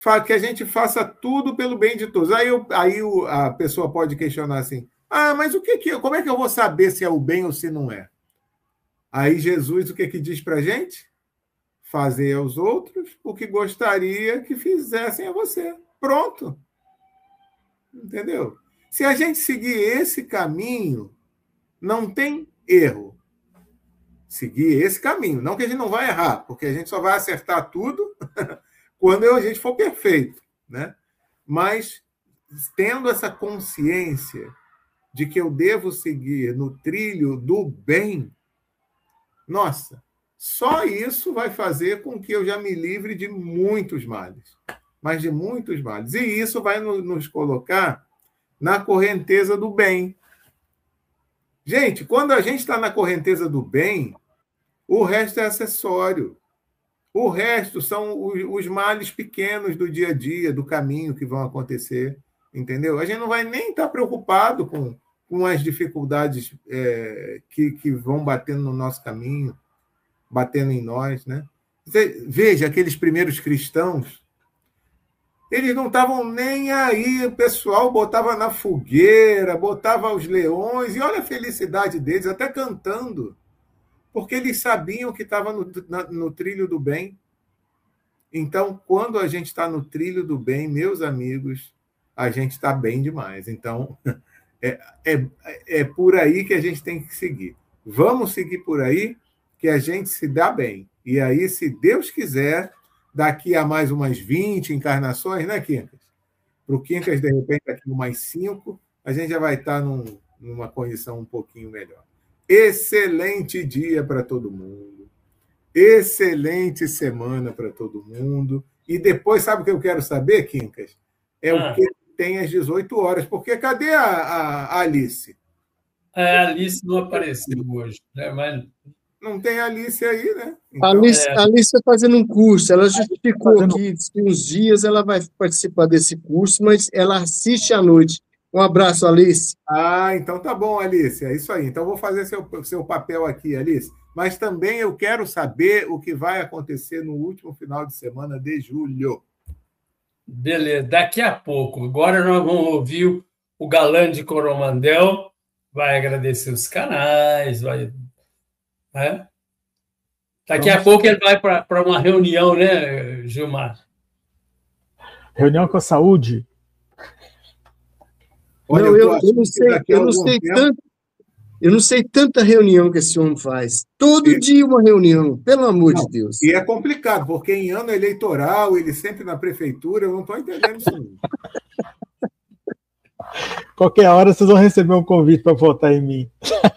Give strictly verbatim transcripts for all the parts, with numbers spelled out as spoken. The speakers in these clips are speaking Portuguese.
que a gente faça tudo pelo bem de todos. Aí, eu, aí o, a pessoa pode questionar assim, ah, mas o que que, como é que eu vou saber se é o bem ou se não é? Aí Jesus, o que que diz para a gente? Fazer aos outros o que gostaria que fizessem a você. Pronto. Entendeu? Se a gente seguir esse caminho, não tem erro. Seguir esse caminho. Não que a gente não vai errar, porque a gente só vai acertar tudo quando a gente for perfeito, né? Mas tendo essa consciência de que eu devo seguir no trilho do bem, nossa, só isso vai fazer com que eu já me livre de muitos males, mas de muitos males. E isso vai nos colocar na correnteza do bem. Gente, quando a gente está na correnteza do bem, o resto é acessório. O resto são os males pequenos do dia a dia, do caminho que vão acontecer, entendeu? A gente não vai nem estar preocupado com, com as dificuldades é, que, que vão batendo no nosso caminho, batendo em nós, né? Você, veja, aqueles primeiros cristãos, eles não estavam nem aí, o pessoal botava na fogueira, botava os leões, e olha a felicidade deles, até cantando, porque eles sabiam que estava no, no trilho do bem. Então, quando a gente está no trilho do bem, meus amigos, a gente está bem demais. Então, é, é, é por aí que a gente tem que seguir. Vamos seguir por aí, que a gente se dá bem. E aí, se Deus quiser, daqui a mais umas vinte encarnações, né, Quincas? Para o Quincas, de repente, daqui a mais cinco, a gente já vai estar num, numa condição um pouquinho melhor. Excelente dia para todo mundo. Excelente semana para todo mundo. E depois, sabe o que eu quero saber, Quincas? É ah. o que tem às dezoito horas. Porque cadê a, a, a Alice? É, a Alice não apareceu hoje, né? Mas... Não tem a Alice aí, né? Então, a Alice é... está fazendo um curso. Ela justificou fazendo... que em uns dias ela vai participar desse curso, mas ela assiste à noite. Um abraço, Alice. Ah, então tá bom, Alice. É isso aí. Então vou fazer seu, seu papel aqui, Alice. Mas também eu quero saber o que vai acontecer no último final de semana de julho. Beleza, daqui a pouco. Agora nós vamos ouvir o Galã de Coromandel, vai agradecer os canais, vai... Né? Daqui vamos... a pouco ele vai para uma reunião, né, Gilmar? Reunião com a saúde. Olha, não, eu, eu não sei, eu não sei tanto, eu não sei tanta reunião que esse homem faz. Todo e, dia uma reunião, pelo amor não, de Deus. E é complicado, porque em ano eleitoral, ele sempre na prefeitura, eu não estou entendendo isso não. Qualquer hora vocês vão receber um convite para votar em mim.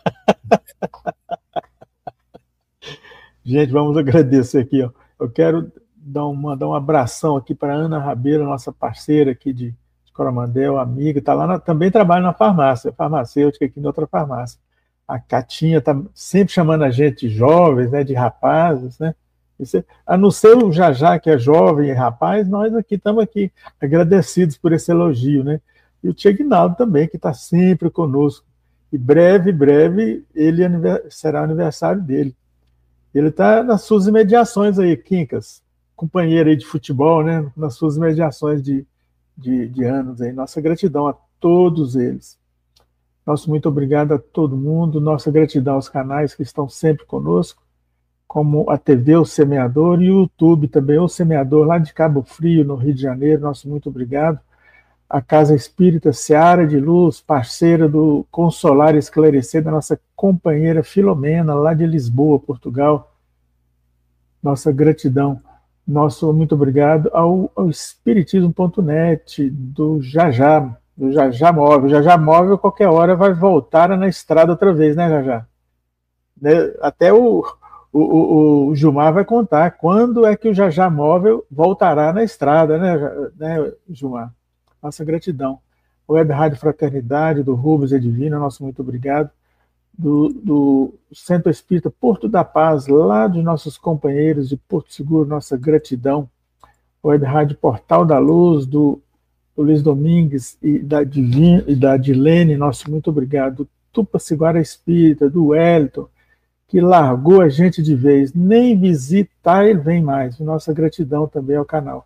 Gente, vamos agradecer aqui. Ó. Eu quero dar um, mandar um abração aqui para a Ana Rabeira, nossa parceira aqui de Coromandel, amiga, tá lá na, também trabalha na farmácia, farmacêutica aqui em outra farmácia. A Catinha está sempre chamando a gente de jovens, né, de rapazes, né? Isso, a não ser o Jajá, que é jovem e rapaz, nós aqui estamos aqui agradecidos por esse elogio, né? E o Tcheguinaldo também, que está sempre conosco. E breve, breve, ele será o aniversário dele. Ele está nas suas imediações aí, Quincas, companheiro aí de futebol, né? Nas suas imediações de De, de anos aí. Nossa gratidão a todos eles. Nosso muito obrigado a todo mundo. Nossa gratidão aos canais que estão sempre conosco, como a T V O Semeador e o YouTube também, O Semeador, lá de Cabo Frio, no Rio de Janeiro. Nosso muito obrigado. A Casa Espírita Seara de Luz, parceira do Consolar e Esclarecer, da nossa companheira Filomena, lá de Lisboa, Portugal. Nossa gratidão. Nosso muito obrigado ao, ao espiritismo ponto net, do Jajá, do Jajá Móvel. O Jajá Móvel, qualquer hora, vai voltar na estrada outra vez, né, Jajá? Né? Até o, o, o, o Gilmar vai contar quando é que o Jajá Móvel voltará na estrada, né, né Gilmar? Nossa gratidão. Web Rádio Fraternidade, do Rubens Edivina, nosso muito obrigado. Do, do Centro Espírita Porto da Paz, lá dos nossos companheiros de Porto Seguro, nossa gratidão. Web Rádio Portal da Luz, do, do Luiz Domingues e da, Divina, e da Dilene, nosso muito obrigado. Do Tupaciguara Espírita, do Wellington, que largou a gente de vez, nem visitar ele vem mais. Nossa gratidão também ao canal.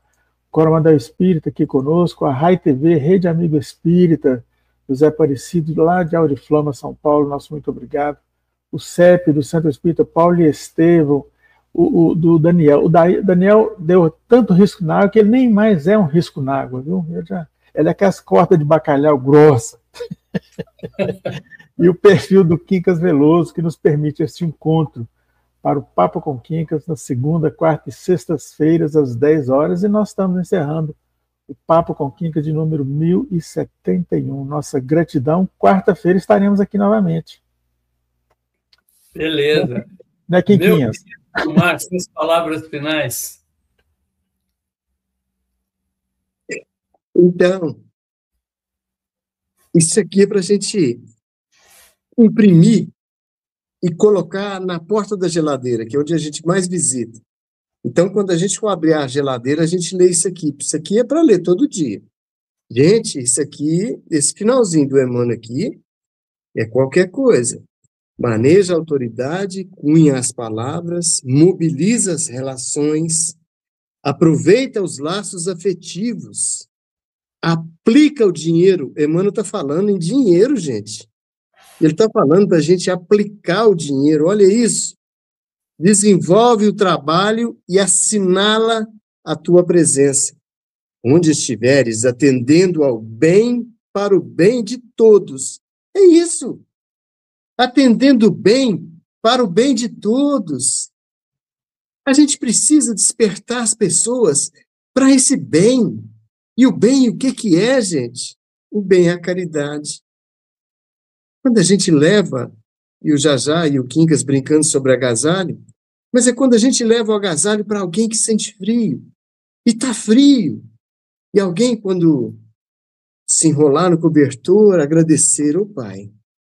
Coromandel Espírita aqui conosco, a Rai T V, Rede Amigo Espírita, José Aparecido, lá de Auriflama, São Paulo, nosso muito obrigado. O C E P do Centro Espírita, Paulo e Estevão, o, o do Daniel. O da, Daniel deu tanto risco na água que ele nem mais é um risco na água, viu? Ele, já, ele é aquelas cordas de bacalhau grossa. E o perfil do Quincas Veloso, que nos permite este encontro para o Papo com Quincas, na segunda, quarta e sextas-feiras, às dez horas, e nós estamos encerrando o Papo com Quincas de número mil e setenta e um. Nossa gratidão. Quarta-feira estaremos aqui novamente. Beleza. Né, Quinquinhas? Meu Márcio, as palavras finais. Então, isso aqui é para a gente imprimir e colocar na porta da geladeira, que é onde a gente mais visita. Então, quando a gente for abrir a geladeira, a gente lê isso aqui. Isso aqui é para ler todo dia. Gente, isso aqui, esse finalzinho do Emmanuel aqui, é qualquer coisa. Maneja a autoridade, cunha as palavras, mobiliza as relações, aproveita os laços afetivos, aplica o dinheiro. Emmanuel está falando em dinheiro, gente. Ele está falando para a gente aplicar o dinheiro. Olha isso. Desenvolve o trabalho e assinala a tua presença. Onde estiveres, atendendo ao bem para o bem de todos. É isso. Atendendo bem para o bem de todos. A gente precisa despertar as pessoas para esse bem. E o bem, o que que é, gente? O bem é a caridade. Quando a gente leva, e o Jajá e o Quincas brincando sobre agasalho, mas é quando a gente leva o agasalho para alguém que sente frio, e está frio, e alguém, quando se enrolar no cobertor, agradecer, ô Pai,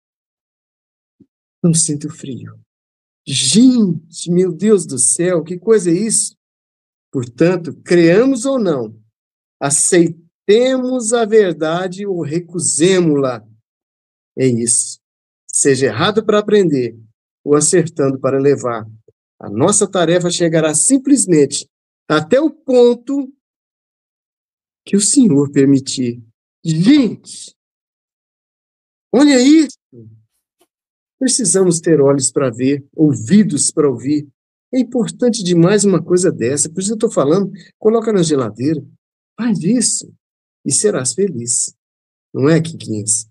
não sinto frio. Gente, meu Deus do céu, que coisa é isso? Portanto, creamos ou não, aceitemos a verdade ou recusemo-la. É isso. Seja errado para aprender ou acertando para levar. A nossa tarefa chegará simplesmente até o ponto que o Senhor permitir. Gente, olha isso. Precisamos ter olhos para ver, ouvidos para ouvir. É importante demais uma coisa dessa. Por isso eu estou falando, coloca na geladeira. Faz isso e serás feliz. Não é, Quiquinhas?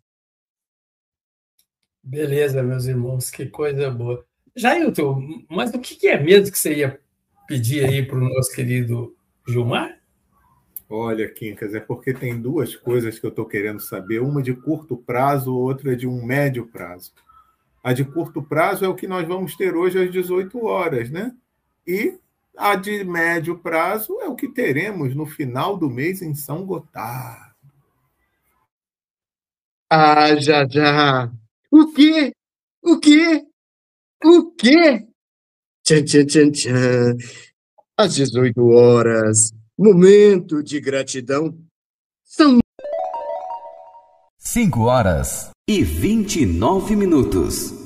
Beleza, meus irmãos, que coisa boa. Jailton, mas o que é mesmo que você ia pedir aí para o nosso querido Gilmar? Olha, Quincas, é porque tem duas coisas que eu estou querendo saber, uma de curto prazo, outra de um médio prazo. A de curto prazo é o que nós vamos ter hoje às dezoito horas, né? E a de médio prazo é o que teremos no final do mês em São Gotardo. Ah, já, já. O quê? O quê? O quê? Tchan, tchan, tchan, tchan. Às dezoito horas, momento de gratidão. São cinco horas e vinte e nove minutos.